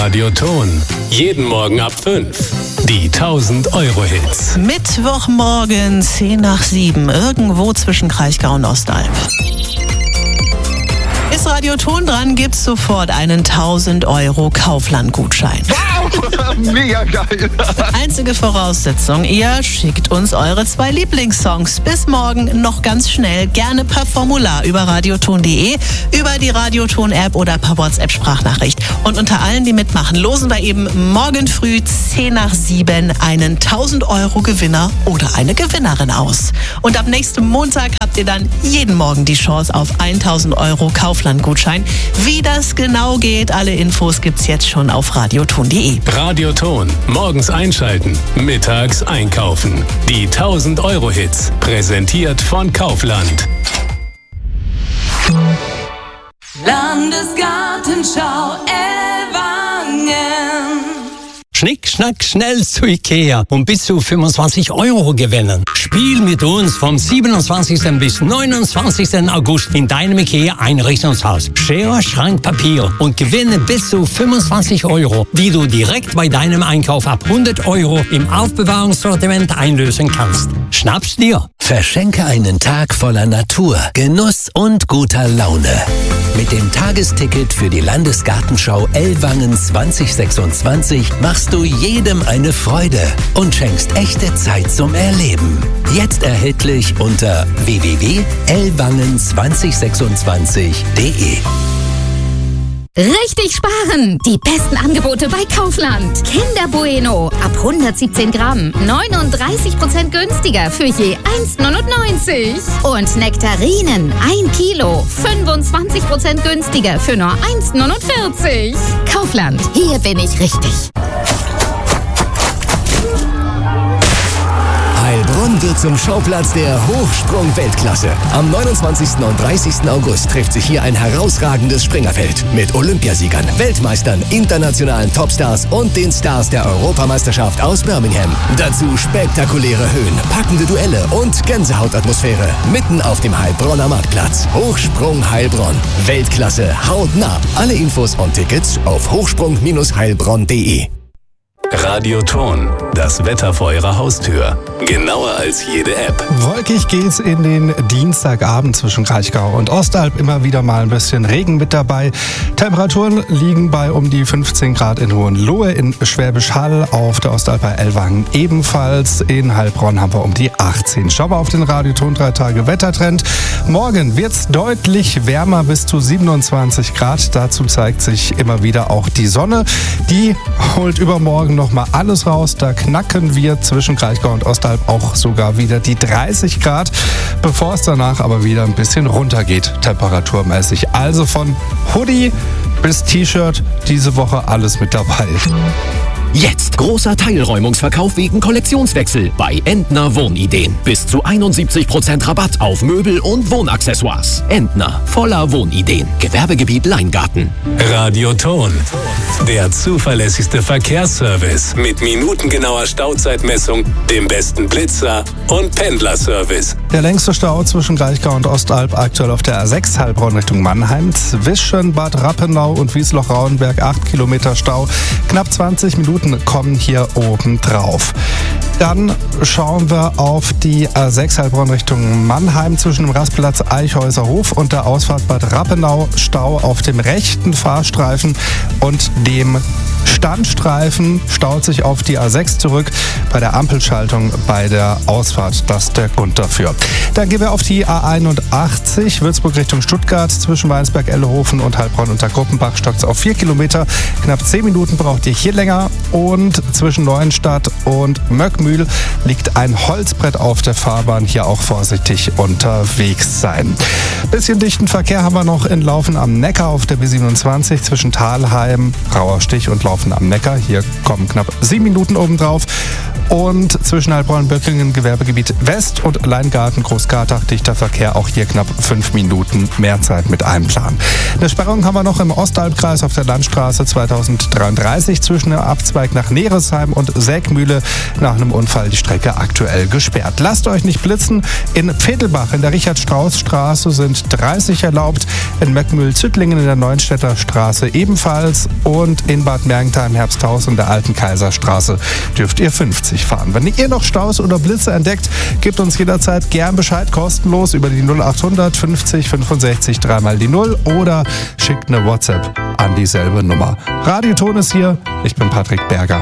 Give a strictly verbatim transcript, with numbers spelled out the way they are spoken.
Radioton. Jeden Morgen ab fünf. Die tausend Euro Hits. Mittwochmorgen, zehn nach sieben. Irgendwo zwischen Kraichgau und Ostalb. Ist Radioton dran, gibt's sofort einen tausend Euro Kaufland-Gutschein. Wow, mega geil. Einzige Voraussetzung, ihr schickt uns eure zwei Lieblingssongs. Bis morgen noch ganz schnell, gerne per Formular über radioton punkt de, über die Radioton-App oder per WhatsApp-Sprachnachricht. Und unter allen, die mitmachen, losen wir eben morgen früh zehn nach sieben einen tausend Euro Gewinner oder eine Gewinnerin aus. Und ab nächstem Montag habt ihr dann jeden Morgen die Chance auf tausend Euro Kaufland-Gutschein. Wie das genau geht, alle Infos gibt's jetzt schon auf radioton punkt de. Radioton. Morgens einschalten, mittags einkaufen. Die tausend Euro Hits. Präsentiert von Kaufland. Landesgartenschau Ellwangen. Schnick, schnack, schnell zu Ikea und bis zu fünfundzwanzig Euro gewinnen. Spiel mit uns vom siebenundzwanzigsten bis neunundzwanzigsten August in deinem Ikea Einrichtungshaus. Schere, Schrank, Papier und gewinne bis zu fünfundzwanzig Euro, die du direkt bei deinem Einkauf ab hundert Euro im Aufbewahrungssortiment einlösen kannst. Schnapp's dir! Verschenke einen Tag voller Natur, Genuss und guter Laune. Mit dem Tagesticket für die Landesgartenschau Ellwangen zwanzig sechsundzwanzig machst du jedem eine Freude und schenkst echte Zeit zum Erleben. Jetzt erhältlich unter w w w punkt ellwangen zwanzig sechsundzwanzig punkt de. Richtig sparen! Die besten Angebote bei Kaufland. Kinder Bueno ab hundertsiebzehn Gramm, neununddreißig Prozent günstiger für je eins neunundneunzig. Und Nektarinen ein Kilo, fünfundzwanzig Prozent günstiger für nur eins neunundvierzig. Kaufland, hier bin ich richtig. Heilbronn wird zum Schauplatz der Hochsprung-Weltklasse. Am neunundzwanzigsten und dreißigsten August trifft sich hier ein herausragendes Springerfeld mit Olympiasiegern, Weltmeistern, internationalen Topstars und den Stars der Europameisterschaft aus Birmingham. Dazu spektakuläre Höhen, packende Duelle und Gänsehautatmosphäre mitten auf dem Heilbronner Marktplatz. Hochsprung Heilbronn. Weltklasse hautnah. Alle Infos und Tickets auf hochsprung heilbronn punkt de. Radioton. Das Wetter vor eurer Haustür. Genauer als jede App. Wolkig geht's in den Dienstagabend zwischen Kraichgau und Ostalb. Immer wieder mal ein bisschen Regen mit dabei. Temperaturen liegen bei um die fünfzehn Grad in Hohenlohe, in Schwäbisch Hall, auf der Ostalb bei Ellwangen ebenfalls. In Heilbronn haben wir um die achtzehn. Schauen wir auf den Radioton drei Tage Wettertrend. Morgen wird's deutlich wärmer, bis zu siebenundzwanzig Grad. Dazu zeigt sich immer wieder auch die Sonne. Die holt übermorgen noch mal alles raus. Da knacken wir zwischen Kraichgau und Ostalb auch sogar wieder die dreißig Grad, bevor es danach aber wieder ein bisschen runtergeht, temperaturmäßig. Also von Hoodie bis T-Shirt, diese Woche alles mit dabei. Jetzt großer Teilräumungsverkauf wegen Kollektionswechsel bei Entner Wohnideen. Bis zu einundsiebzig Prozent Rabatt auf Möbel und Wohnaccessoires. Entner, voller Wohnideen. Gewerbegebiet Leingarten. Radioton. Der zuverlässigste Verkehrsservice mit minutengenauer Stauzeitmessung, dem besten Blitzer und Pendlerservice. Der längste Stau zwischen Kraichgau und Ostalb aktuell auf der A sechs Heilbronn Richtung Mannheim. Zwischen Bad Rappenau und Wiesloch-Rauenberg acht Kilometer Stau. Knapp zwanzig Minuten kommen hier oben drauf. Dann schauen wir auf die A sechs Heilbronn Richtung Mannheim zwischen dem Rastplatz Eichhäuserhof und der Ausfahrt Bad Rappenau. Stau auf dem rechten Fahrstreifen und dem Standstreifen staut sich auf die A sechs zurück bei der Ampelschaltung bei der Ausfahrt. Das ist der Grund dafür. Dann gehen wir auf die A einundachtzig Würzburg Richtung Stuttgart zwischen Weinsberg, Ellehofen und Heilbronn unter Gruppenbach stockt auf vier Kilometer. Knapp zehn Minuten braucht ihr hier länger. Und zwischen Neuenstadt und Möckmühl liegt ein Holzbrett auf der Fahrbahn. Hier auch vorsichtig unterwegs sein. Bisschen dichten Verkehr haben wir noch in Laufen am Neckar auf der B siebenundzwanzig zwischen Thalheim, Rauerstich und Laufen am Neckar. Hier kommen knapp sieben Minuten obendrauf. Und zwischen Heilbronn-Böckingen, Gewerbegebiet West und Leingarten, Großkartach, dichter Verkehr, auch hier knapp fünf Minuten mehr Zeit mit Einplan. Eine Sperrung haben wir noch im Ostalbkreis auf der Landstraße zweitausenddreiunddreißig zwischen dem Abzweig nach Neresheim und Sägmühle. Nach einem Unfall die Strecke aktuell gesperrt. Lasst euch nicht blitzen. In Pfedelbach in der Richard-Strauß-Straße sind dreißig erlaubt. In Möckmühl-Züttlingen in der Neuenstädter Straße ebenfalls. Und in Bad Mergentheim, Herbsthaus in der Alten Kaiserstraße dürft ihr fünfzig fahren. Wenn ihr noch Staus oder Blitze entdeckt, gebt uns jederzeit gern Bescheid, kostenlos über die null achthundert fünfzig fünfundsechzig dreimal die null oder schickt eine WhatsApp an dieselbe Nummer. Radioton ist hier, ich bin Patrick Berger.